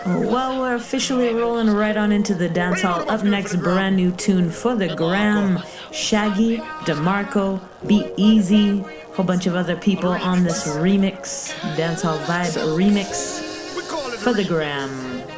Well, we're officially rolling right on into the dance hall. Up next, brand new tune for the gram. Shaggy, DeMarco, Be Easy, whole bunch of other people on this remix, dancehall vibe remix for the gram.